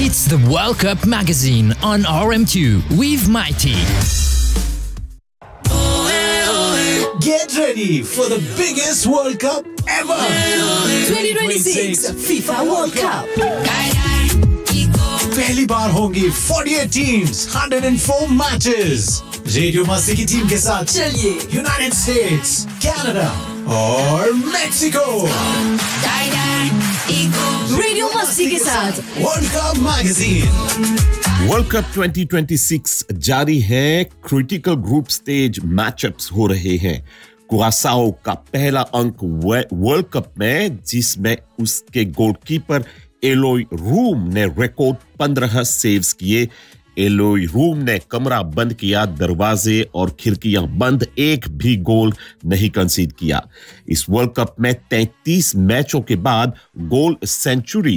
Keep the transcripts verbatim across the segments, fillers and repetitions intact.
It's the World Cup magazine on R M two with Mighty. Get ready for the biggest World Cup ever! twenty twenty-six FIFA World Cup. पहली बार होंगी forty-eight teams, one hundred four matches. Radio मस्ती की team के साथ चलिए United states, Canada और Mexico. Radio मस्ती के साथ world cup magazine. World cup twenty twenty-six जारी है. क्रिटिकल ग्रुप स्टेज मैचअप्स हो रहे हैं. कुरासाओ का पहला अंक वर्ल्ड कप में, जिसमें उसके गोलकीपर एलोय रूम ने रिकॉर्ड पंद्रह सेव्स किए. एलोय रूम ने कमरा बंद किया, दरवाजे और खिड़कियां बंद, एक भी गोल नहीं कंसीड किया. इस वर्ल्ड कप में तैंतीस मैचों के बाद गोल सेंचुरी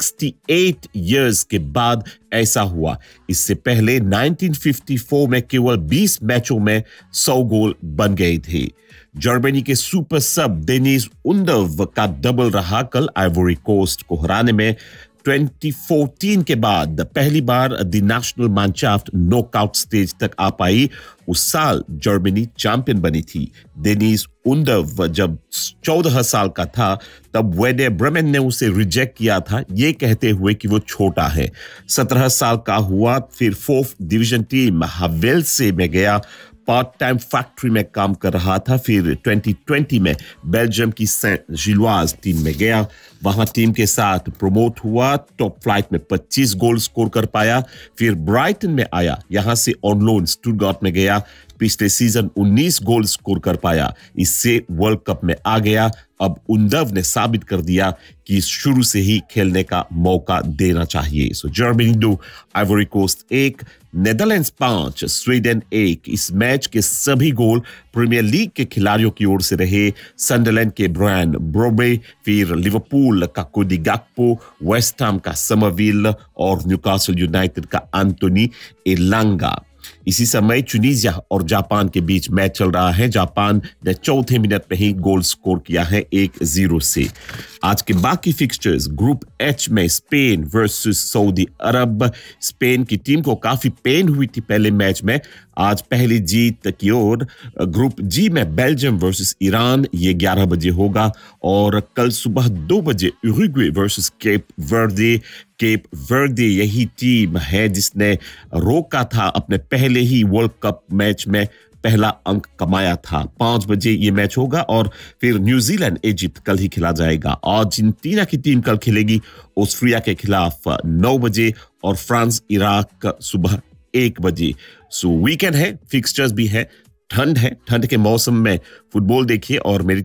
अड़सठ इयर्स के बाद ऐसा हुआ. इससे पहले उन्नीस सौ चौवन में केवल बीस मैचों में सौ गोल बन गए थे. जर्मनी के सुपर सब डेनिस उंडव का डबल रहा कल आइवरी कोस्ट को हराने में. दो हज़ार चौदह के बाद पहली बार द नेशनल मैनशाफ्ट नॉकआउट स्टेज तक आ पाई. उस साल जर्मनी चैंपियन बनी थी. डेनिस उंडव जब चौदह साल का था तब वेडे ब्रेमेन ने उसे रिजेक्ट किया था, ये कहते हुए कि वो छोटा है. सत्रह साल का हुआ, फिर फोर्थ डिवीजन टीम हवेल्से में गया. पार्ट टाइम फैक्ट्री में काम कर रहा था. फिर दो हज़ार बीस में बेल्जियम की सेंट जिलोise टीम में गया. वहां टीम के साथ प्रमोट हुआ. टॉप फ्लाइट में पच्चीस गोल स्कोर कर पाया. फिर ब्राइटन में आया, यहां से ऑन लोन स्टुटगार्ट में गया. पिछले सीजन उन्नीस गोल स्कोर कर पाया. इससे वर्ल्ड कप में आ गया. अब उंडव ने साबित कर दिया कि शुरू से ही खेलने का मौका देना चाहिए. सो जर्मनी दो, आइवरी कोस्ट एक, नेदरलैंड्स पांच, स्वीडन एक. इस मैच के सभी गोल प्रीमियर लीग के खिलाड़ियों की ओर से रहे. सनडरलैंड के ब्रायन ब्रोबे, फिर लिवरपूल का कोडी गैक्पो, वेस्ट हैम का समरविल और न्यूकासल यूनाइटेड का एंटोनी एलांगा. इसी समय ट्यूनीसिया और जापान के बीच मैच चल रहा है. जापान ने चौथे मिनट में ही गोल स्कोर किया है एक जीरो से. आज के बाकी फिक्सचर्स, ग्रुप एच में स्पेन वर्सेस सऊदी अरब. स्पेन की टीम को काफी पेन हुई थी पहले मैच में, आज पहली जीत की ओर. ग्रुप जी में बेल्जियम वर्सेस ईरान, ये ग्यारह बजे होगा. और कल सुबह दो बजे उरुग्वे वर्सेस केप वर्दे. केप वर्दे यही टीम है जिसने रोका था अपने पहले ही वर्ल्ड कप मैच में पहला अंक कमाया था. पांच बजे ये मैच होगा. और फिर न्यूजीलैंड इजिप्ट कल ही खेला जाएगा. अर्जेंटीना की टीम कल खेलेगी ऑस्ट्रिया के खिलाफ नौ बजे और फ्रांस इराक सुबह एक बजे. सो वीकेंड है, फिक्सचर्स भी है. ठंड है, ठंड के मौसम में फुटबॉल देखिए और मेरी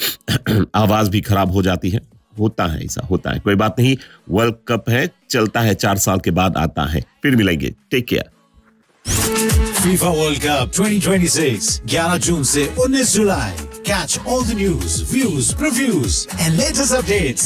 तरह आवाज भी खराब हो जाती है. होता है, ऐसा होता है, कोई बात नहीं. वर्ल्ड कप है, चलता है, चार साल के बाद आता है. फिर मिलेंगे. Take care. FIFA World Cup twenty twenty-six, eleven जून से उन्नीस जुलाई. Catch all the news, views, previews and latest updates